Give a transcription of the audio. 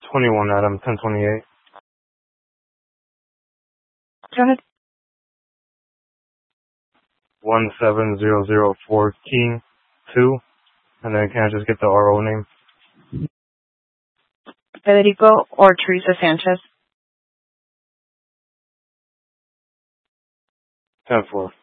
21 Adam, 1028. Go ahead. 17004 King 2. And then can I just get the RO name? Federico or Teresa Sanchez? 10-4.